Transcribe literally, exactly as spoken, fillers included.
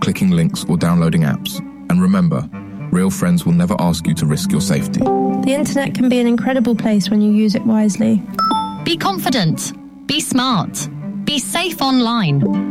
clicking links or downloading apps. And remember, real friends will never ask you to risk your safety. The internet can be an incredible place when you use it wisely. Be confident. Be smart. Be safe online.